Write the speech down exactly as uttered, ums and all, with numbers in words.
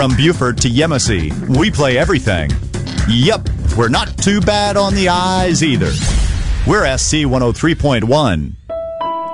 From Buford to Yemassee, we play everything. Yep, we're not too bad on the eyes either. We're S C one oh three point one.